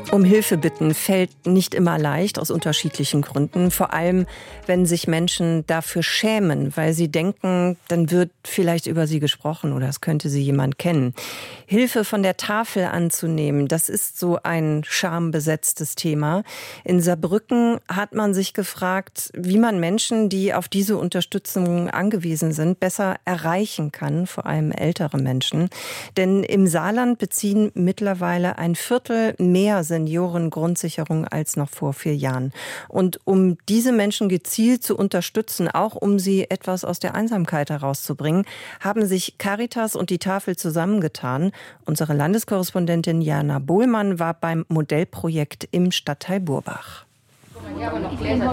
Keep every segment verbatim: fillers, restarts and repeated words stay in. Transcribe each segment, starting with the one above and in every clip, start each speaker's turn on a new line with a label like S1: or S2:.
S1: Um Hilfe bitten fällt nicht immer leicht, aus unterschiedlichen Gründen. Vor allem, wenn sich Menschen dafür schämen, weil sie denken, dann wird vielleicht über sie gesprochen oder es könnte sie jemand kennen. Hilfe von der Tafel anzunehmen, das ist so ein schambesetztes Thema. In Saarbrücken hat man sich gefragt, wie man Menschen, die auf diese Unterstützung angewiesen sind, besser erreichen kann, vor allem ältere Menschen. Denn im Saarland beziehen mittlerweile ein Viertel mehr Seniorengrundsicherung als noch vor vier Jahren. Und um diese Menschen gezielt zu unterstützen, auch um sie etwas aus der Einsamkeit herauszubringen, haben sich Caritas und die Tafel zusammengetan. Unsere Landeskorrespondentin Jana Bohlmann war beim Modellprojekt im Stadtteil Burbach.
S2: Ja, aber noch Gläser.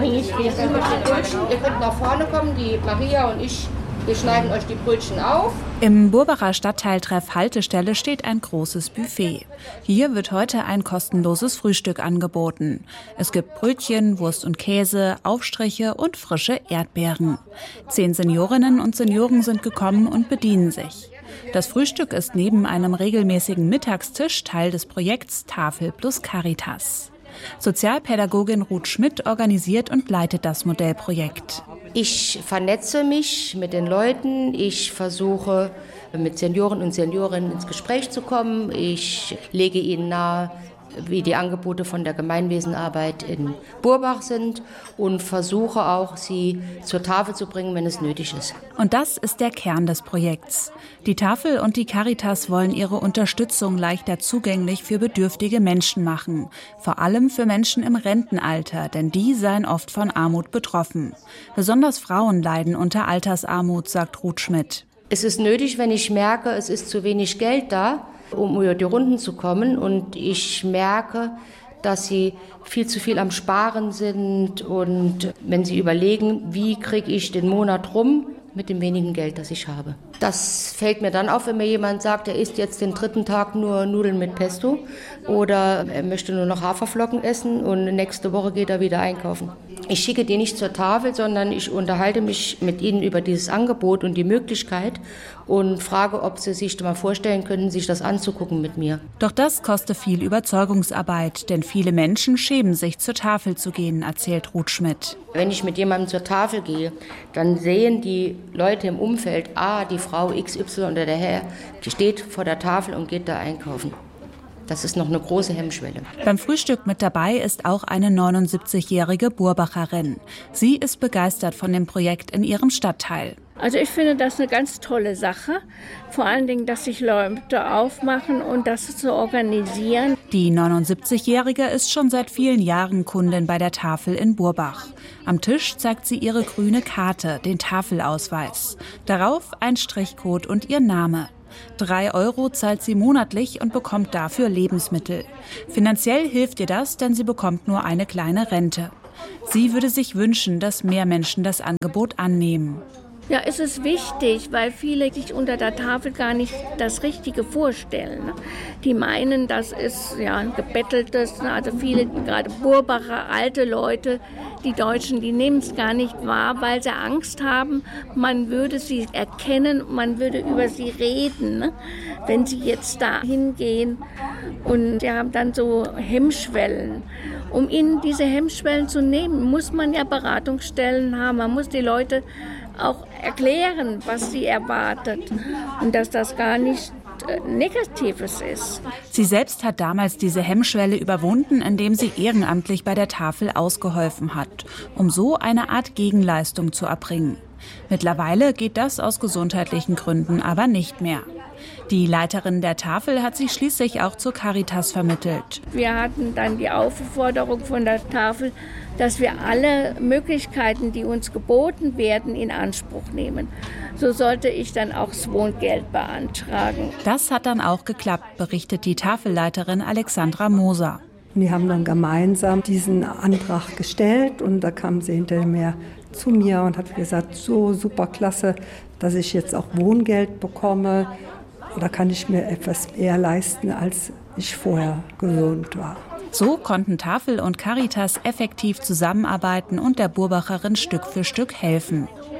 S2: Ihr könnt nach vorne kommen, die Maria und ich. Wir schneiden euch die Brötchen auf.
S3: Im Burbacher Stadtteiltreff Haltestelle steht ein großes Buffet. Hier wird heute ein kostenloses Frühstück angeboten. Es gibt Brötchen, Wurst und Käse, Aufstriche und frische Erdbeeren. Zehn Seniorinnen und Senioren sind gekommen und bedienen sich. Das Frühstück ist neben einem regelmäßigen Mittagstisch Teil des Projekts Tafel plus Caritas. Sozialpädagogin Ruth Schmidt organisiert und leitet das Modellprojekt.
S2: Ich vernetze mich mit den Leuten, ich versuche mit Senioren und Seniorinnen ins Gespräch zu kommen. Ich lege ihnen nahe, wie die Angebote von der Gemeinwesenarbeit in Burbach sind und versuche auch, sie zur Tafel zu bringen, wenn es nötig ist.
S3: Und das ist der Kern des Projekts. Die Tafel und die Caritas wollen ihre Unterstützung leichter zugänglich für bedürftige Menschen machen. Vor allem für Menschen im Rentenalter, denn die seien oft von Armut betroffen. Besonders Frauen leiden unter Altersarmut, sagt Ruth Schmidt.
S2: Es ist nötig, wenn ich merke, es ist zu wenig Geld da, um über die Runden zu kommen. Und ich merke, dass sie viel zu viel am Sparen sind. Und wenn sie überlegen, wie kriege ich den Monat rum mit dem wenigen Geld, das ich habe. Das fällt mir dann auf, wenn mir jemand sagt, er isst jetzt den dritten Tag nur Nudeln mit Pesto oder er möchte nur noch Haferflocken essen und nächste Woche geht er wieder einkaufen. Ich schicke die nicht zur Tafel, sondern ich unterhalte mich mit ihnen über dieses Angebot und die Möglichkeit und frage, ob sie sich mal vorstellen können, sich das anzugucken mit mir.
S3: Doch das kostet viel Überzeugungsarbeit, denn viele Menschen schämen sich, zur Tafel zu gehen, erzählt Ruth Schmidt.
S2: Wenn ich mit jemandem zur Tafel gehe, dann sehen die Leute im Umfeld, ah, die Frau X Y oder der Herr, die steht vor der Tafel und geht da einkaufen. Das ist noch eine große Hemmschwelle.
S3: Beim Frühstück mit dabei ist auch eine neunundsiebzigjährige Burbacherin. Sie ist begeistert von dem Projekt in ihrem Stadtteil.
S4: Also ich finde das eine ganz tolle Sache. Vor allen Dingen, dass sich Leute aufmachen und das zu organisieren.
S3: Die neunundsiebzigjährige ist schon seit vielen Jahren Kundin bei der Tafel in Burbach. Am Tisch zeigt sie ihre grüne Karte, den Tafelausweis. Darauf ein Strichcode und ihr Name. Drei Euro zahlt sie monatlich und bekommt dafür Lebensmittel. Finanziell hilft ihr das, denn sie bekommt nur eine kleine Rente. Sie würde sich wünschen, dass mehr Menschen das Angebot annehmen.
S4: Ja, es ist wichtig, weil viele sich unter der Tafel gar nicht das Richtige vorstellen. Die meinen, das ist ja ein gebetteltes, also viele, gerade Burbacher, alte Leute, die Deutschen, die nehmen es gar nicht wahr, weil sie Angst haben, man würde sie erkennen, man würde über sie reden, wenn sie jetzt da hingehen. Und sie haben dann so Hemmschwellen. Um ihnen diese Hemmschwellen zu nehmen, muss man ja Beratungsstellen haben, man muss die Leute auch erklären, was sie erwartet und dass das gar nicht äh, Negatives ist.
S3: Sie selbst hat damals diese Hemmschwelle überwunden, indem sie ehrenamtlich bei der Tafel ausgeholfen hat, um so eine Art Gegenleistung zu erbringen. Mittlerweile geht das aus gesundheitlichen Gründen aber nicht mehr. Die Leiterin der Tafel hat sich schließlich auch zur Caritas vermittelt.
S4: Wir hatten dann die Aufforderung von der Tafel, dass wir alle Möglichkeiten, die uns geboten werden, in Anspruch nehmen. So sollte ich dann auch das Wohngeld beantragen.
S3: Das hat dann auch geklappt, berichtet die Tafelleiterin Alexandra Moser.
S5: Die haben dann gemeinsam diesen Antrag gestellt und da kam sie hinterher zu mir und hat gesagt, so super klasse, dass ich jetzt auch Wohngeld bekomme. Da kann ich mir etwas mehr leisten, als ich vorher gewohnt war.
S3: So konnten Tafel und Caritas effektiv zusammenarbeiten und der Burbacherin Stück für Stück helfen.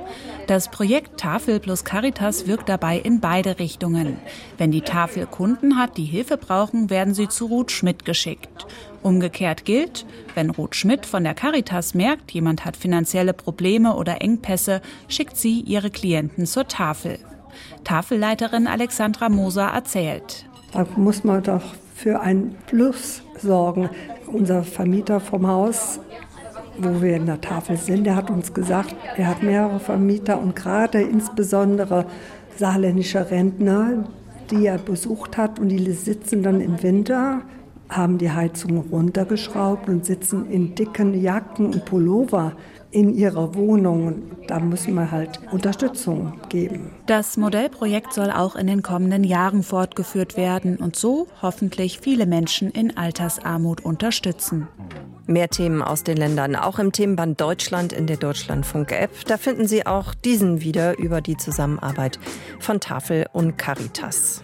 S3: Das Projekt Tafel plus Caritas wirkt dabei in beide Richtungen. Wenn die Tafel Kunden hat, die Hilfe brauchen, werden sie zu Ruth Schmidt geschickt. Umgekehrt gilt, wenn Ruth Schmidt von der Caritas merkt, jemand hat finanzielle Probleme oder Engpässe, schickt sie ihre Klienten zur Tafel. Tafelleiterin Alexandra Moser erzählt.
S5: Da muss man doch für ein Plus sorgen. Unser Vermieter vom Haus, wo wir in der Tafel sind, der hat uns gesagt, er hat mehrere Vermieter und gerade insbesondere saarländische Rentner, die er besucht hat, und die sitzen dann im Winter, haben die Heizung runtergeschraubt und sitzen in dicken Jacken und Pullover in ihrer Wohnung. Da müssen wir halt Unterstützung geben.
S3: Das Modellprojekt soll auch in den kommenden Jahren fortgeführt werden und so hoffentlich viele Menschen in Altersarmut unterstützen.
S1: Mehr Themen aus den Ländern, auch im Themenband Deutschland in der Deutschlandfunk-App. Da finden Sie auch diesen wieder über die Zusammenarbeit von Tafel und Caritas.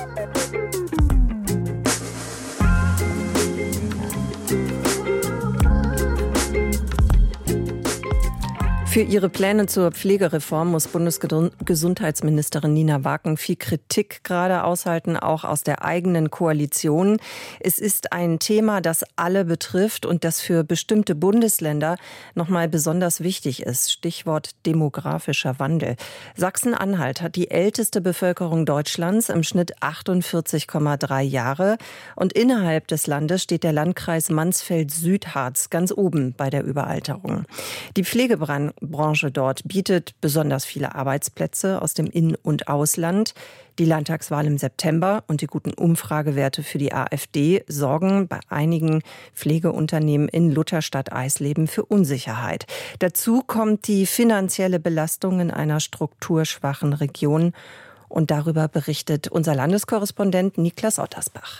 S1: Für ihre Pläne zur Pflegereform muss Bundesgesundheitsministerin Nina Waken viel Kritik gerade aushalten, auch aus der eigenen Koalition. Es ist ein Thema, das alle betrifft und das für bestimmte Bundesländer nochmal besonders wichtig ist. Stichwort demografischer Wandel. Sachsen-Anhalt hat die älteste Bevölkerung Deutschlands, im Schnitt achtundvierzig Komma drei Jahre. Und innerhalb des Landes steht der Landkreis Mansfeld-Südharz ganz oben bei der Überalterung. Die Pflegebranche Branche dort bietet besonders viele Arbeitsplätze aus dem In- und Ausland. Die Landtagswahl im September und die guten Umfragewerte für die AfD sorgen bei einigen Pflegeunternehmen in Lutherstadt-Eisleben für Unsicherheit. Dazu kommt die finanzielle Belastung in einer strukturschwachen Region. Und darüber berichtet unser Landeskorrespondent Niklas Ottersbach.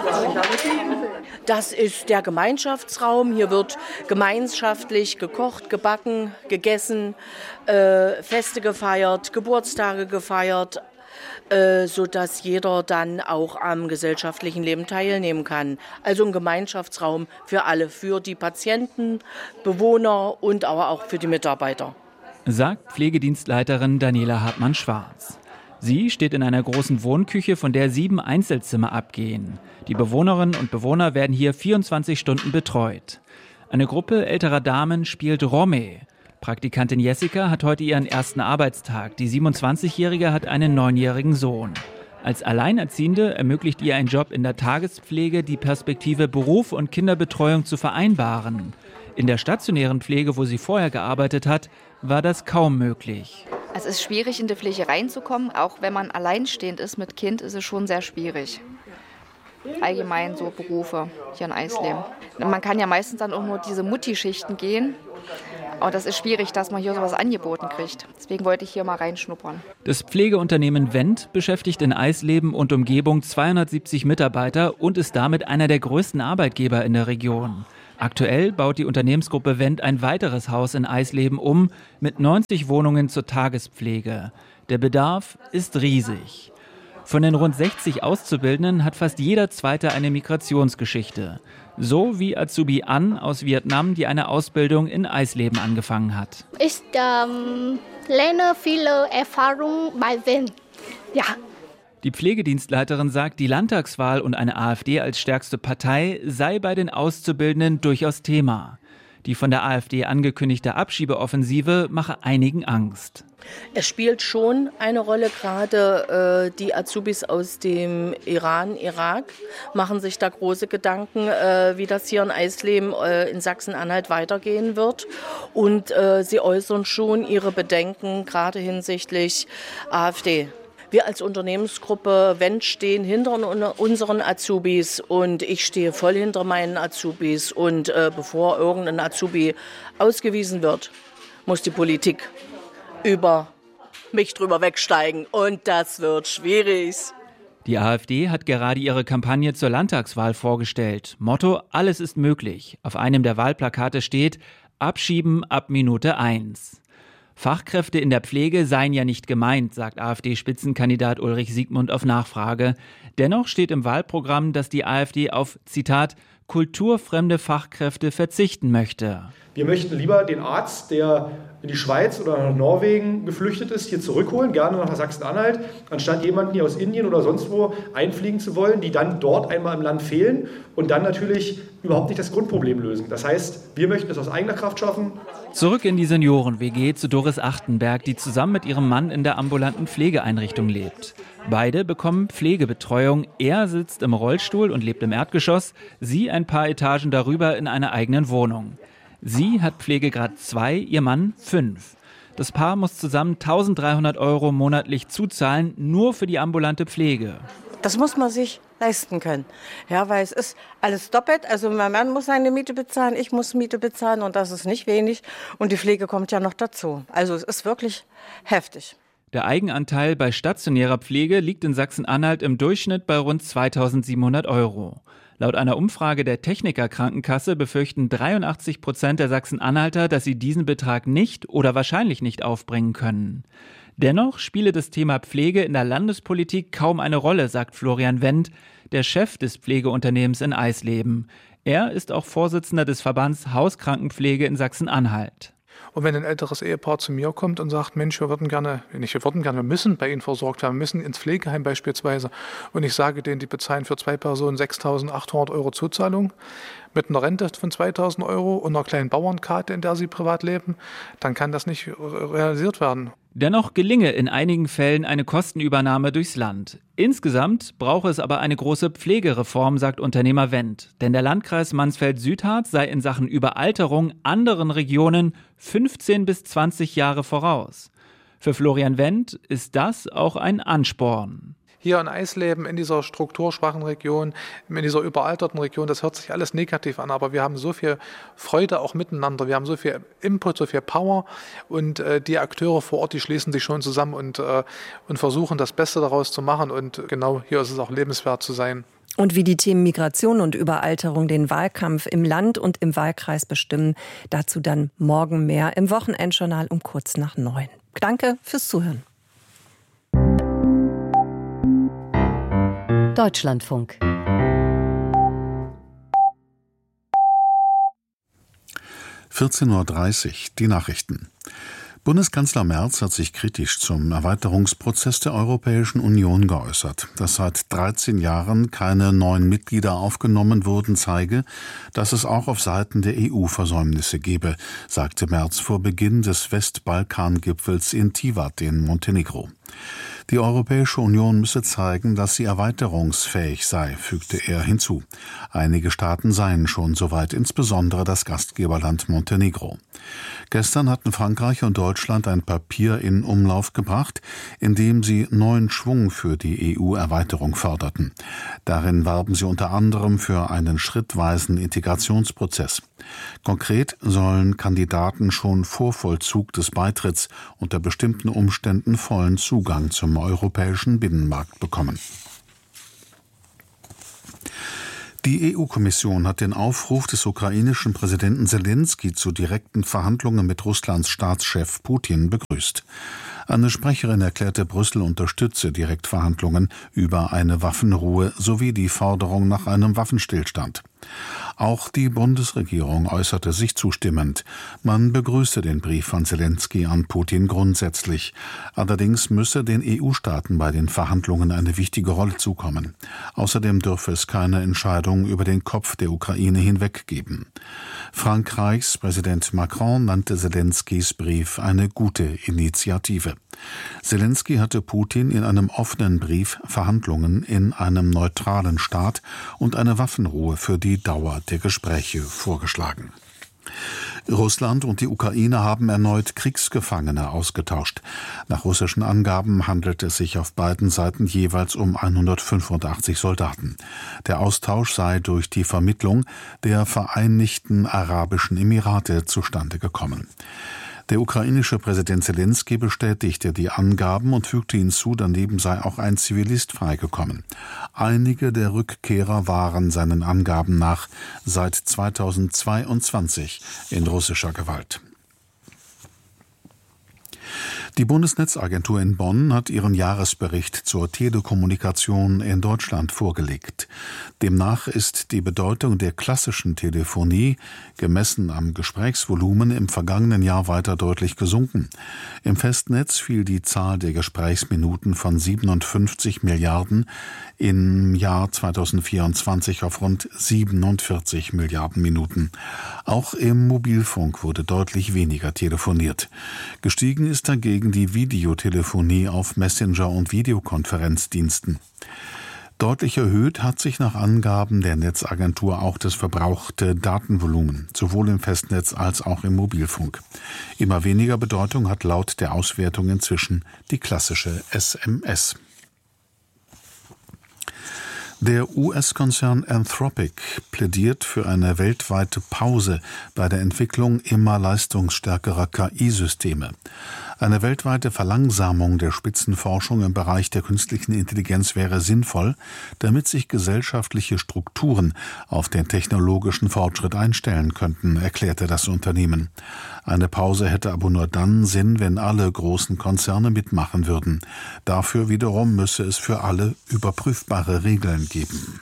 S6: Das ist der Gemeinschaftsraum. Hier wird gemeinschaftlich gekocht, gebacken, gegessen, äh, Feste gefeiert, Geburtstage gefeiert, äh, sodass jeder dann auch am gesellschaftlichen Leben teilnehmen kann. Also ein Gemeinschaftsraum für alle, für die Patienten, Bewohner und aber auch für die Mitarbeiter.
S7: Sagt Pflegedienstleiterin Daniela Hartmann-Schwarz. Sie steht in einer großen Wohnküche, von der sieben Einzelzimmer abgehen. Die Bewohnerinnen und Bewohner werden hier vierundzwanzig Stunden betreut. Eine Gruppe älterer Damen spielt Romme. Praktikantin Jessica hat heute ihren ersten Arbeitstag. Die siebenundzwanzigjährige hat einen neunjährigen Sohn. Als Alleinerziehende ermöglicht ihr ein Job in der Tagespflege die Perspektive, Beruf und Kinderbetreuung zu vereinbaren. In der stationären Pflege, wo sie vorher gearbeitet hat, war das kaum möglich.
S8: Es ist schwierig, in die Pflege reinzukommen. Auch wenn man alleinstehend ist mit Kind, ist es schon sehr schwierig. Allgemein so Berufe hier in Eisleben. Man kann ja meistens dann auch nur diese Mutti-Schichten gehen. Aber das ist schwierig, dass man hier sowas angeboten kriegt. Deswegen wollte ich hier mal reinschnuppern.
S7: Das Pflegeunternehmen Wendt beschäftigt in Eisleben und Umgebung zweihundertsiebzig Mitarbeiter und ist damit einer der größten Arbeitgeber in der Region. Aktuell baut die Unternehmensgruppe Wendt ein weiteres Haus in Eisleben um mit neunzig Wohnungen zur Tagespflege. Der Bedarf ist riesig. Von den rund sechzig Auszubildenden hat fast jeder Zweite eine Migrationsgeschichte. So wie Azubi An aus Vietnam, die eine Ausbildung in Eisleben angefangen hat.
S9: Ich ähm, lerne viele Erfahrungen bei Wendt. Ja.
S7: Die Pflegedienstleiterin sagt, die Landtagswahl und eine AfD als stärkste Partei sei bei den Auszubildenden durchaus Thema. Die von der AfD angekündigte Abschiebeoffensive mache einigen Angst.
S6: Es spielt schon eine Rolle, gerade äh, die Azubis aus dem Iran, Irak, machen sich da große Gedanken, äh, wie das hier in Eisleben, äh, in Sachsen-Anhalt weitergehen wird. Und äh, sie äußern schon ihre Bedenken, gerade hinsichtlich AfD. Wir als Unternehmensgruppe Wendt stehen hinter unseren Azubis und ich stehe voll hinter meinen Azubis. Und äh, bevor irgendein Azubi ausgewiesen wird, muss die Politik über mich drüber wegsteigen. Und das wird schwierig.
S7: Die AfD hat gerade ihre Kampagne zur Landtagswahl vorgestellt. Motto: Alles ist möglich. Auf einem der Wahlplakate steht: Abschieben ab Minute eins. Fachkräfte in der Pflege seien ja nicht gemeint, sagt AfD-Spitzenkandidat Ulrich Siegmund auf Nachfrage. Dennoch steht im Wahlprogramm, dass die AfD auf, Zitat, kulturfremde Fachkräfte verzichten möchte.
S10: Wir möchten lieber den Arzt, der in die Schweiz oder nach Norwegen geflüchtet ist, hier zurückholen, gerne nach Sachsen-Anhalt, anstatt jemanden hier aus Indien oder sonst wo einfliegen zu wollen, die dann dort einmal im Land fehlen und dann natürlich überhaupt nicht das Grundproblem lösen. Das heißt, wir möchten es aus eigener Kraft schaffen.
S7: Zurück in die Senioren-W G zu Doris Achtenberg, die zusammen mit ihrem Mann in der ambulanten Pflegeeinrichtung lebt. Beide bekommen Pflegebetreuung. Er sitzt im Rollstuhl und lebt im Erdgeschoss, sie ein paar Etagen darüber in einer eigenen Wohnung. Sie hat Pflegegrad zwei, ihr Mann fünf. Das Paar muss zusammen eintausenddreihundert Euro monatlich zuzahlen, nur für die ambulante Pflege.
S11: Das muss man sich leisten können. Ja, weil es ist alles doppelt. Also mein Mann muss seine Miete bezahlen, ich muss Miete bezahlen und das ist nicht wenig. Und die Pflege kommt ja noch dazu. Also es ist wirklich heftig.
S7: Der Eigenanteil bei stationärer Pflege liegt in Sachsen-Anhalt im Durchschnitt bei rund zweitausendsiebenhundert Euro. Laut einer Umfrage der Techniker-Krankenkasse befürchten dreiundachtzig Prozent der Sachsen-Anhalter, dass sie diesen Betrag nicht oder wahrscheinlich nicht aufbringen können. Dennoch spiele das Thema Pflege in der Landespolitik kaum eine Rolle, sagt Florian Wendt, der Chef des Pflegeunternehmens in Eisleben. Er ist auch Vorsitzender des Verbands Hauskrankenpflege in Sachsen-Anhalt.
S12: Und wenn ein älteres Ehepaar zu mir kommt und sagt, Mensch, wir würden gerne, nicht wir würden gerne, wir müssen bei Ihnen versorgt werden, wir müssen ins Pflegeheim beispielsweise. Und ich sage denen, die bezahlen für zwei Personen sechstausendachthundert Euro Zuzahlung mit einer Rente von zweitausend Euro und einer kleinen Bauernkarte, in der sie privat leben, dann kann das nicht realisiert werden.
S7: Dennoch gelinge in einigen Fällen eine Kostenübernahme durchs Land. Insgesamt brauche es aber eine große Pflegereform, sagt Unternehmer Wendt. Denn der Landkreis Mansfeld-Südharz sei in Sachen Überalterung anderen Regionen fünfzehn bis zwanzig Jahre voraus. Für Florian Wendt ist das auch ein Ansporn.
S12: Hier in Eisleben, in dieser strukturschwachen Region, in dieser überalterten Region, das hört sich alles negativ an, aber wir haben so viel Freude auch miteinander, wir haben so viel Input, so viel Power und äh, die Akteure vor Ort, die schließen sich schon zusammen und, äh, und versuchen das Beste daraus zu machen und genau hier ist es auch lebenswert zu sein.
S1: Und wie die Themen Migration und Überalterung den Wahlkampf im Land und im Wahlkreis bestimmen, dazu dann morgen mehr im Wochenendjournal um kurz nach neun. Danke fürs Zuhören.
S13: Deutschlandfunk.
S14: vierzehn Uhr dreißig, die Nachrichten. Bundeskanzler Merz hat sich kritisch zum Erweiterungsprozess der Europäischen Union geäußert. Dass seit dreizehn Jahren keine neuen Mitglieder aufgenommen wurden, zeige, dass es auch auf Seiten der E U Versäumnisse gebe, sagte Merz vor Beginn des Westbalkan-Gipfels in Tivat in Montenegro. Die Europäische Union müsse zeigen, dass sie erweiterungsfähig sei, fügte er hinzu. Einige Staaten seien schon soweit, insbesondere das Gastgeberland Montenegro. Gestern hatten Frankreich und Deutschland ein Papier in Umlauf gebracht, in dem sie neuen Schwung für die E U-Erweiterung forderten. Darin warben sie unter anderem für einen schrittweisen Integrationsprozess. Konkret sollen Kandidaten schon vor Vollzug des Beitritts unter bestimmten Umständen vollen Zugang zum europäischen Binnenmarkt bekommen. Die E U-Kommission hat den Aufruf des ukrainischen Präsidenten Selenskyj zu direkten Verhandlungen mit Russlands Staatschef Putin begrüßt. Eine Sprecherin erklärte, Brüssel unterstütze Direktverhandlungen über eine Waffenruhe sowie die Forderung nach einem Waffenstillstand. Auch die Bundesregierung äußerte sich zustimmend. Man begrüße den Brief von Selenskyj an Putin grundsätzlich. Allerdings müsse den E U-Staaten bei den Verhandlungen eine wichtige Rolle zukommen. Außerdem dürfe es keine Entscheidung über den Kopf der Ukraine hinweg geben. Frankreichs Präsident Macron nannte Selenskyjs Brief eine gute Initiative. Selenskyj hatte Putin in einem offenen Brief Verhandlungen in einem neutralen Staat und eine Waffenruhe für die Dauer der Gespräche vorgeschlagen. Russland und die Ukraine haben erneut Kriegsgefangene ausgetauscht. Nach russischen Angaben handelt es sich auf beiden Seiten jeweils um hundertfünfundachtzig Soldaten. Der Austausch sei durch die Vermittlung der Vereinigten Arabischen Emirate zustande gekommen. Der ukrainische Präsident Selenskyj bestätigte die Angaben und fügte hinzu, daneben sei auch ein Zivilist freigekommen. Einige der Rückkehrer waren seinen Angaben nach seit zweitausendzweiundzwanzig in russischer Gewalt. Die Bundesnetzagentur in Bonn hat ihren Jahresbericht zur Telekommunikation in Deutschland vorgelegt. Demnach ist die Bedeutung der klassischen Telefonie, gemessen am Gesprächsvolumen, im vergangenen Jahr weiter deutlich gesunken. Im Festnetz fiel die Zahl der Gesprächsminuten von siebenundfünfzig Milliarden im Jahr zweitausendvierundzwanzig auf rund siebenundvierzig Milliarden Minuten. Auch im Mobilfunk wurde deutlich weniger telefoniert. Gestiegen ist dagegen die Videotelefonie auf Messenger- und Videokonferenzdiensten. Deutlich erhöht hat sich nach Angaben der Netzagentur auch das verbrauchte Datenvolumen, sowohl im Festnetz als auch im Mobilfunk. Immer weniger Bedeutung hat laut der Auswertung inzwischen die klassische S M S. Der U S-Konzern Anthropic plädiert für eine weltweite Pause bei der Entwicklung immer leistungsstärkerer K I-Systeme. Eine weltweite Verlangsamung der Spitzenforschung im Bereich der künstlichen Intelligenz wäre sinnvoll, damit sich gesellschaftliche Strukturen auf den technologischen Fortschritt einstellen könnten, erklärte das Unternehmen. Eine Pause hätte aber nur dann Sinn, wenn alle großen Konzerne mitmachen würden. Dafür wiederum müsse es für alle überprüfbare Regeln geben.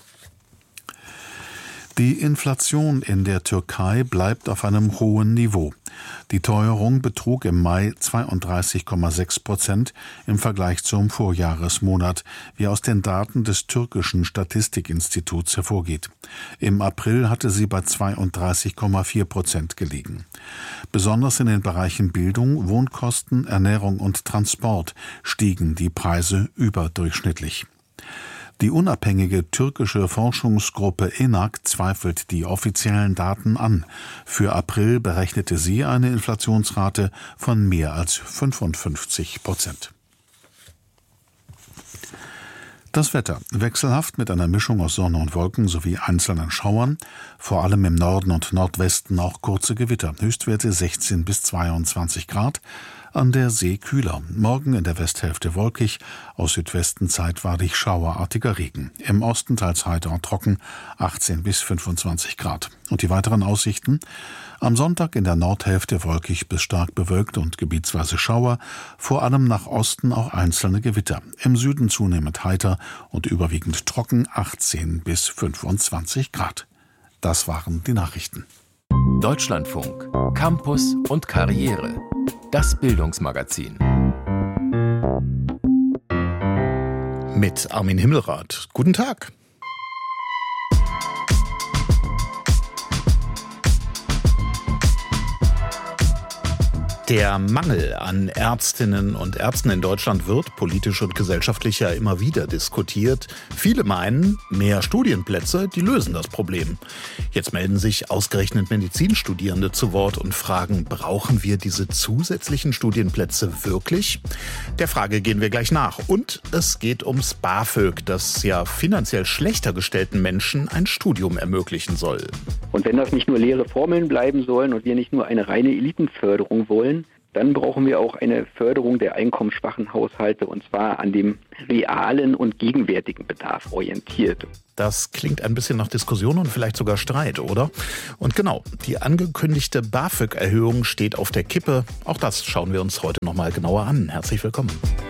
S14: Die Inflation in der Türkei bleibt auf einem hohen Niveau. Die Teuerung betrug im Mai zweiunddreißig Komma sechs Prozent im Vergleich zum Vorjahresmonat, wie aus den Daten des türkischen Statistikinstituts hervorgeht. Im April hatte sie bei zweiunddreißig Komma vier Prozent gelegen. Besonders in den Bereichen Bildung, Wohnkosten, Ernährung und Transport stiegen die Preise überdurchschnittlich. Die unabhängige türkische Forschungsgruppe ENAK zweifelt die offiziellen Daten an. Für April berechnete sie eine Inflationsrate von mehr als fünfundfünfzig Prozent. Das Wetter wechselhaft mit einer Mischung aus Sonne und Wolken sowie einzelnen Schauern, vor allem im Norden und Nordwesten auch kurze Gewitter, Höchstwerte sechzehn bis zweiundzwanzig Grad, an der See kühler. Morgen in der Westhälfte wolkig, aus Südwesten zeitweilig schauerartiger Regen. Im Osten teils heiter und trocken, achtzehn bis fünfundzwanzig Grad. Und die weiteren Aussichten? Am Sonntag in der Nordhälfte wolkig bis stark bewölkt und gebietsweise Schauer, vor allem nach Osten auch einzelne Gewitter. Im Süden zunehmend heiter und überwiegend trocken, achtzehn bis fünfundzwanzig Grad. Das waren die Nachrichten.
S13: Deutschlandfunk, Campus und Karriere. Das Bildungsmagazin.
S14: Mit Armin Himmelrath. Guten Tag. Der Mangel an Ärztinnen und Ärzten in Deutschland wird politisch und gesellschaftlich ja immer wieder diskutiert. Viele meinen, mehr Studienplätze, die lösen das Problem. Jetzt melden sich ausgerechnet Medizinstudierende zu Wort und fragen, brauchen wir diese zusätzlichen Studienplätze wirklich? Der Frage gehen wir gleich nach. Und es geht ums BAföG, das ja finanziell schlechter gestellten Menschen ein Studium ermöglichen soll.
S15: Und wenn das nicht nur leere Formeln bleiben sollen und wir nicht nur eine reine Elitenförderung wollen, dann brauchen wir auch eine Förderung der einkommensschwachen Haushalte, und zwar an dem realen und gegenwärtigen Bedarf orientiert.
S14: Das klingt ein bisschen nach Diskussion und vielleicht sogar Streit, oder? Und genau, die angekündigte BAföG-Erhöhung steht auf der Kippe. Auch das schauen wir uns heute noch mal genauer an. Herzlich willkommen.